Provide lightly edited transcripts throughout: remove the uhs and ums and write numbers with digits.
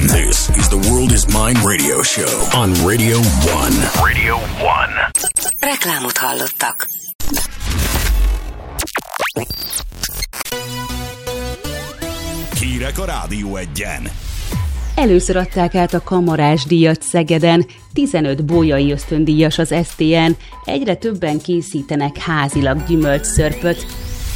This is the World is Mine radio show on Radio 1. Radio 1. Reklámot hallottak. Hírek a Rádió 1-en. Először adták át a Kamarás díjat Szegeden, 15 bolyai ösztöndíjas az STN, egyre többen készítenek házilag gyümölcsszörpöt.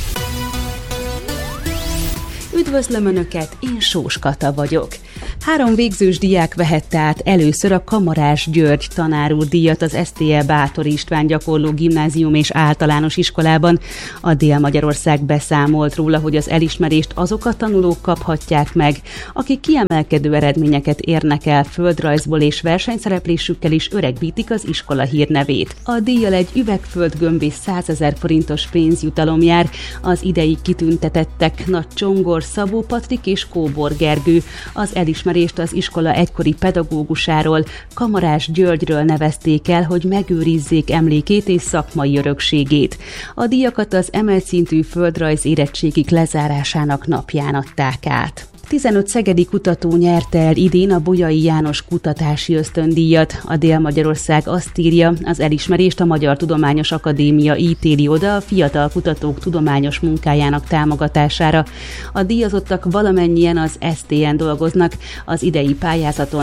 Üdvözlöm Önöket, én Sós Kata vagyok. 3 végzős diák vehette át először a Kamarás György tanárúr díjat az STE Báthori István Gyakorló Gimnázium és Általános Iskolában. A Dél-Magyarország beszámolt róla, hogy az elismerést azok a tanulók kaphatják meg, akik kiemelkedő eredményeket érnek el földrajzból és versenyszereplésükkel is öregbítik az iskola hírnevét. A díjjal egy üvegföldgömb és 100 000 forintos pénzjutalom jár. Az idei kitüntetettek Nagy Csongor, Szabó Patrik és Kóbor Gergő. Az elismerést az iskola egykori pedagógusáról, Kamarás Györgyről nevezték el, hogy megőrizzék emlékét és szakmai örökségét. A díjakat az emelt szintű földrajz érettségig lezárásának napján adták át. 15 szegedi kutató nyerte el idén a Bolyai János kutatási ösztöndíjat. A Dél-Magyarország azt írja, az elismerést a Magyar Tudományos Akadémia ítéli oda a fiatal kutatók tudományos munkájának támogatására. A díjazottak valamennyien az STN dolgoznak. Az idei pályázaton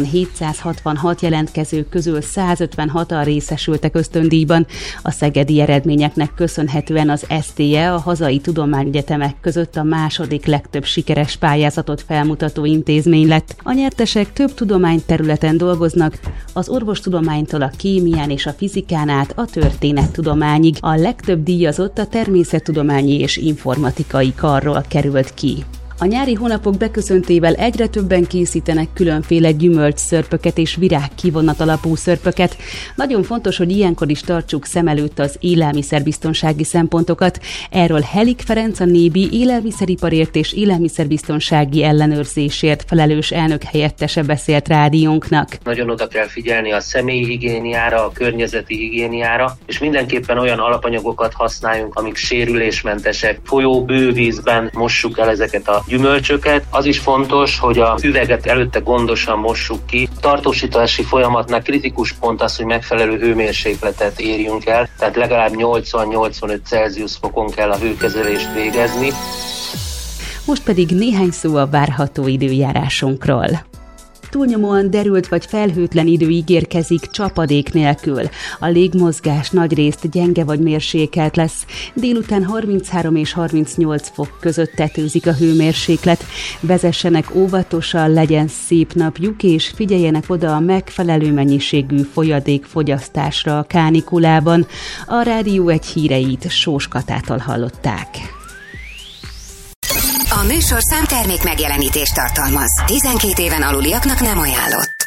766 jelentkezők közül 156-an részesültek ösztöndíjban. A szegedi eredményeknek köszönhetően az STE a hazai tudományegyetemek között a második legtöbb sikeres pályázatot felmutató intézmény lett. A nyertesek több tudományterületen dolgoznak, az orvostudománytól a kémián és a fizikán át a történettudományig. A legtöbb díjazott a természettudományi és informatikai karról került ki. A nyári hónapok beköszöntével egyre többen készítenek különféle gyümölcsszörpöket és virágkivonat alapú szörpöket. Nagyon fontos, hogy ilyenkor is tartsuk szem előtt az élelmiszerbiztonsági szempontokat. Erről Helik Ferenc, a NÉBI élelmiszeriparért és élelmiszerbiztonsági ellenőrzésért felelős elnök helyettese beszélt rádiónknak. Nagyon oda kell figyelni a személyi higiéniára, a környezeti higiéniára, és mindenképpen olyan alapanyagokat használjunk, amik sérülésmentesek. Folyó, bővízben mossuk el ezeket a gyümölcsöket. Az is fontos, hogy a üveget előtte gondosan mossuk ki. A tartósítási folyamatnak kritikus pont az, hogy megfelelő hőmérsékletet érjünk el, tehát legalább 80-85 Celsius fokon kell a hőkezelést végezni. Most pedig néhány szó a várható időjárásunkról. Túlnyomóan derült vagy felhőtlen idő ígérkezik csapadék nélkül. A légmozgás nagyrészt gyenge vagy mérsékelt lesz. Délután 33 és 38 fok között tetőzik a hőmérséklet. Vezessenek óvatosan, legyen szép napjuk, és figyeljenek oda a megfelelő mennyiségű folyadékfogyasztásra a kánikulában. A Rádió 1 híreit Sós Katától hallották. A műsorszám termék megjelenítést tartalmaz. 12 éven aluliaknak nem ajánlott.